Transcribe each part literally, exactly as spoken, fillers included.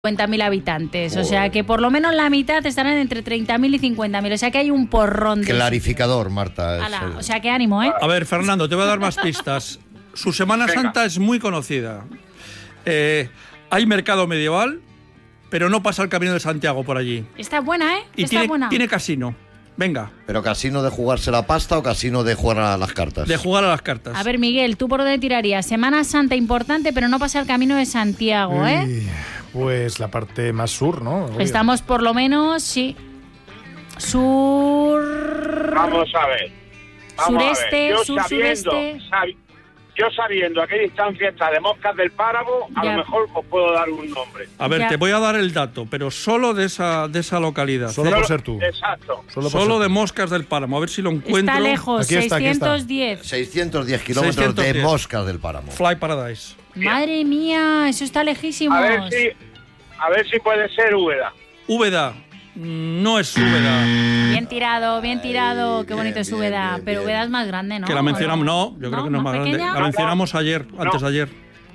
cincuenta mil habitantes, o sea que por lo menos la mitad estarán entre treinta mil y cincuenta mil, o sea que hay un porrón de... Clarificador, Marta. Ala, el... O sea que ánimo, ¿eh? A ver, Fernando, te voy a dar más pistas. Su Semana Venga. Santa es muy conocida. Eh, hay mercado medieval, pero no pasa el Camino de Santiago por allí. Está buena, ¿eh? Y Está tiene, buena. tiene casino. Venga, ¿Pero casino de jugarse la pasta o casino de jugar a las cartas? de jugar a las cartas. A ver, Miguel, ¿tú por dónde tirarías? Semana Santa importante, pero no pasa el Camino de Santiago, ¿eh? Uy, pues la parte más sur, ¿no? Obvio. Estamos por lo menos, sí. Sur... Vamos a ver. Vamos Sureste, a ver. Yo sur, sabiendo, sureste. sabi- yo sabiendo a qué distancia está de Moscas del Páramo, a Ya. lo mejor os puedo dar un nombre. A ver, Ya. te voy a dar el dato, pero solo de esa, de esa localidad. Solo ¿eh? por ser tú. Exacto. Solo, por Solo ser de tú. Moscas del Páramo. A ver si lo encuentro. Está lejos, Aquí está, aquí está. seiscientos diez. seiscientos diez kilómetros seiscientos de diez. Moscas del Páramo. Fly Paradise. Madre mía, eso está lejísimos. A ver si, a ver si puede ser Úbeda. Úbeda. No es Úbeda. Bien tirado, bien tirado. Qué bonito bien, es bien, Úbeda. bien, pero bien. Úbeda es más grande, ¿no? Que la mencionamos. No, yo creo que no es más grande. pequeña? La mencionamos ayer, antes de ayer.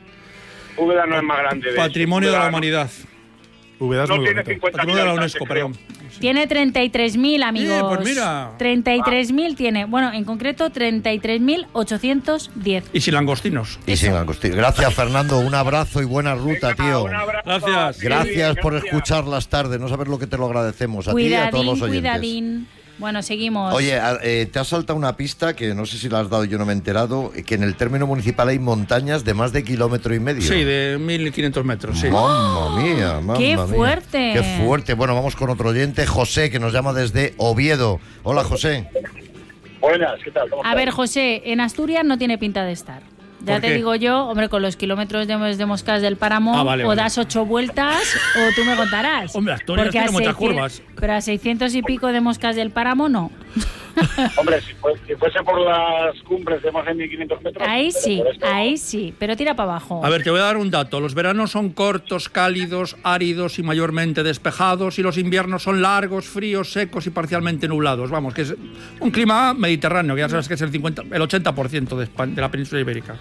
Úbeda no es más grande. de Patrimonio eso. de la Úbeda no- humanidad. Úbeda es No muy tiene bonito. cincuenta Patrimonio de la mil UNESCO, habitantes, perdón. Tiene treinta y tres mil, amigos. Eh, pues mira. treinta y tres mil tiene. Bueno, en concreto, treinta y tres mil ochocientos diez. Y sin langostinos. Y sin langostino. Gracias, Fernando. Un abrazo y buena ruta, Venga, tío. un abrazo. Gracias. Sí, Gracias por gracias. escuchar las tardes. No sabes lo que te lo agradecemos. A ti y a todos Cuidadín, los oyentes. cuidadín. Bueno, seguimos. Oye, a- eh, te has saltado una pista que no sé si la has dado, yo no me he enterado, que en el término municipal hay montañas de más de kilómetro y medio. Sí, de mil quinientos metros, sí. Mamma mía, mamma ¡Qué mía. fuerte! Qué fuerte. Bueno, vamos con otro oyente, José, que nos llama desde Oviedo. Hola, José. Buenas, ¿qué tal? ¿Cómo A estás? ver, José, en Asturias no tiene pinta de estar. Ya ¿Por te qué? digo yo, hombre, con los kilómetros de, de Moscas del Páramo, Ah, vale, o vale. das ocho vueltas o tú me contarás. Hombre, Asturias Porque tiene a muchas seiscientos curvas. Pero a seiscientos y pico de Moscas del Páramo, no. Hombre, si, fue- si fuese por las cumbres de más de mil quinientos metros... Ahí pero sí, por esto- ahí sí, pero tira para abajo. A ver, te voy a dar un dato. Los veranos son cortos, cálidos, áridos y mayormente despejados, y los inviernos son largos, fríos, secos y parcialmente nublados. Vamos, que es un clima mediterráneo, que ya sabes que es el cincuenta, el ochenta por ciento de, Espa- de la península ibérica.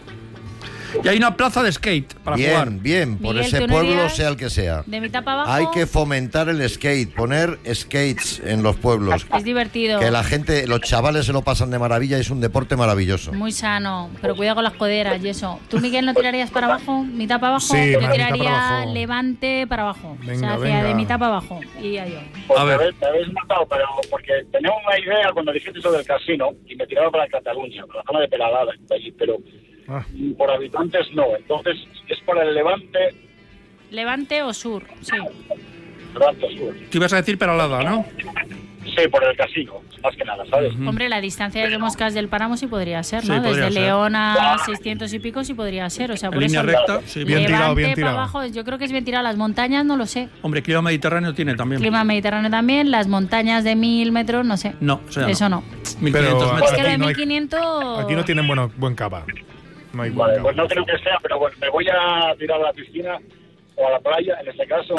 Y hay una plaza de skate para bien, jugar. bien, por Miguel, ese ¿tú no pueblo, irías sea el que sea. De mitad para abajo Hay que fomentar el skate, poner skates en los pueblos. es divertido, Que la gente, los chavales se lo pasan de maravilla y es un deporte maravilloso. muy sano, pero cuidado con las coderas y eso. ¿Tú, Miguel, no tirarías para abajo? ¿Mitad para abajo? Sí, yo para mitad tiraría para abajo. levante para abajo. Venga, o sea, hacia venga. de mitad para abajo. Iría yo. Pues A me ver. habéis- me habéis matado, pero porque tenía una idea cuando dijiste eso del casino y me tiraba para Cataluña, para la zona de Peralada, allí, pero Ah, por habitantes no. Entonces es por el Levante, ¿Levante o sur? Sí. Levante Sur. Tú ibas a decir Peralada, ¿no? Sí, por el casino, más que nada, ¿sabes? Hombre, la distancia de Moscas del Páramo sí podría ser, Sí, ¿no? podría Desde ser. León a seiscientos y pico sí podría ser. O sea, por En línea eso recta, sí. Bien Levante tirado, bien para tirado. abajo, yo creo que es bien tirado. Las montañas no lo sé. Hombre, clima mediterráneo tiene también. Clima mediterráneo también, las montañas de mil metros, no sé. No, o sea, Eso no. mil Pero- quinientos Es metros. que lo de Aquí no hay- mil quinientos... aquí no tienen bueno, buen cava. No hay buen Vale, cava. pues no creo que sea, pero bueno, me voy a tirar a la piscina o a la playa, en este caso.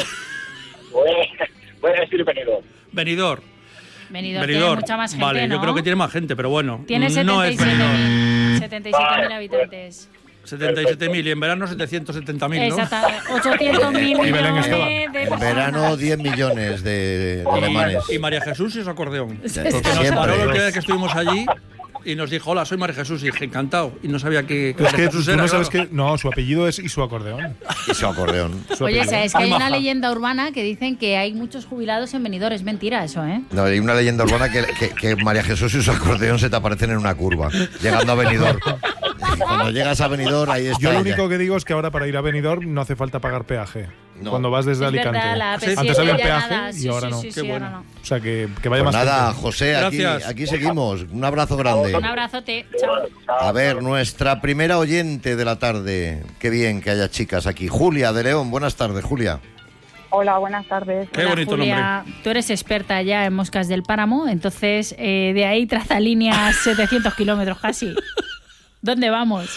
Voy a, voy a decir Benidorm. Benidorm. Benidorm tiene Benidorm. mucha más gente, Vale, ¿no? yo creo que tiene más gente, pero bueno. Tiene no setenta y es siete Benidorm. mil setenta y siete mil Vale, habitantes. setenta y siete mil y en verano setecientos setenta mil, ¿no? Exacto, ochocientos mil Y Belén millones Esteban. de En personas. verano diez millones de, de alemanes. Y María Jesús y su acordeón. Sí, Porque nos siempre. paró la última vez que estuvimos allí y nos dijo, hola, soy María Jesús. Y dije, encantado. Y no sabía que, que Es María que Jesús tú era. no sabes claro. que. No, su apellido es y su acordeón. Y su acordeón. Su Oye, apellido. ¿sabes que hay Muy una maja. leyenda urbana que dicen que hay muchos jubilados en Benidorm? Es mentira eso, ¿eh? No, hay una leyenda urbana que, que, que María Jesús y su acordeón se te aparecen en una curva, llegando a Benidorm. Cuando llegas a Benidorm, ahí está Yo lo ella. único que digo es que ahora para ir a Benidorm no hace falta pagar peaje. No. Cuando vas desde Es Alicante. verdad, la Sí. P siete Antes había ya peaje nada. y Sí, ahora sí, no. sí, Qué sí, bueno. ahora no. O sea que, que vaya Pues más nada, gente. José, aquí, Gracias. aquí seguimos. Un abrazo grande. Un abrazote. Chao. A ver, nuestra primera oyente de la tarde. Qué bien que haya chicas aquí. Julia de León. Buenas tardes, Julia. Hola, buenas tardes. Qué Hola, bonito Julia. Tú eres experta ya en Moscas del Páramo, entonces eh, de ahí traza líneas setecientos kilómetros casi. ¿Dónde vamos?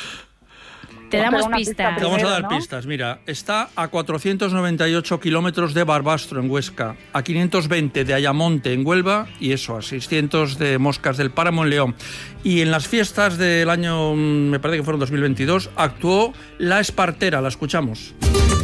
Te Pues damos una pista pistas. Te vamos a Primero, dar ¿no? pistas. Mira, está a cuatrocientos noventa y ocho kilómetros de Barbastro, en Huesca, a quinientos veinte de Ayamonte, en Huelva, y eso, a seiscientos de Moscas del Páramo, en León. Y en las fiestas del año, mm, me parece que fueron dos mil veintidós, actuó La Espartera. La escuchamos.